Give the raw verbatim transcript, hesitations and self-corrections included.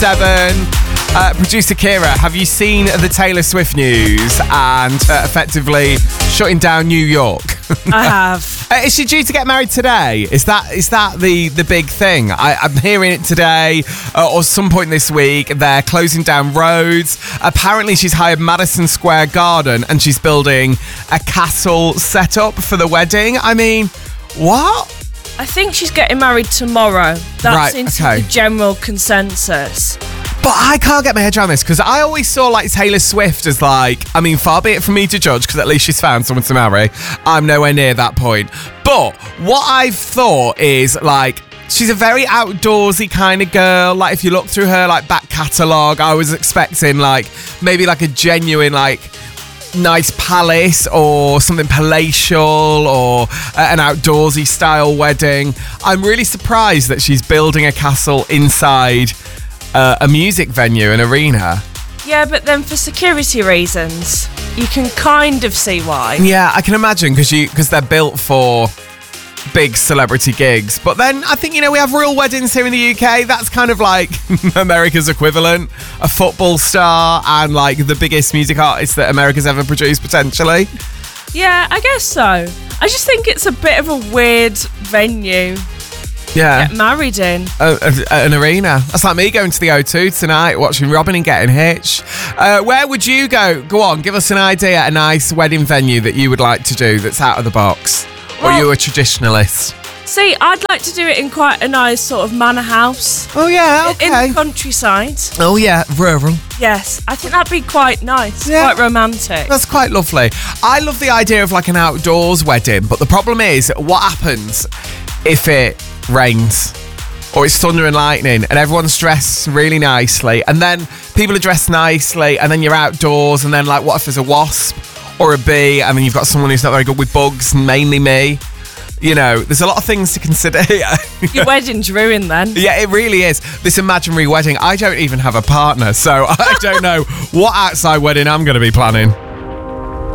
seven. Uh, producer Kira, have you seen the Taylor Swift news and uh, effectively shutting down New York? I have. Uh, is she due to get married today? Is that is that the, the big thing? I, I'm hearing it today uh, or some point this week. They're closing down roads. Apparently she's hired Madison Square Garden and she's building a castle set up for the wedding. I mean, what? I think she's getting married tomorrow. That's Right, into okay. the general consensus. But I can't get my head around this because I always saw like Taylor Swift as like, I mean, far be it from me to judge because at least she's found someone to marry. I'm nowhere near that point. But what I've thought is like, she's a very outdoorsy kind of girl. Like if you look through her like back catalogue, I was expecting like maybe like a genuine like nice palace or something palatial or uh, an outdoorsy style wedding. I'm really surprised that she's building a castle inside Uh, a music venue, an arena. Yeah, but then for security reasons, you can kind of see why. Yeah, I can imagine because you because they're built for big celebrity gigs. But then I think, you know, we have real weddings here in the U K. That's kind of like America's equivalent. A football star and like the biggest music artist that America's ever produced, potentially. Yeah, I guess so. I just think it's a bit of a weird venue. Yeah. Get married in. A, a, an arena. That's like me going to the O two tonight, watching Robin and getting hitched. Uh, where would you go? Go on, give us an idea, a nice wedding venue that you would like to do that's out of the box. Or Well, are you a traditionalist? See, I'd like to do it in quite a nice sort of manor house. Oh, yeah, In okay. the countryside. Oh, yeah, rural. Yes, I think that'd be quite nice. Yeah. Quite romantic. That's quite lovely. I love the idea of like an outdoors wedding, but the problem is, what happens if it rains or it's thunder and lightning and everyone's dressed really nicely and then people are dressed nicely and then you're outdoors and then like what if there's a wasp or a bee and then you've got someone who's not very good with bugs, mainly me. You know, there's a lot of things to consider here. Your wedding's ruined then. Yeah, it really is. This imaginary wedding, I don't even have a partner, so I don't know what outside wedding I'm going to be planning.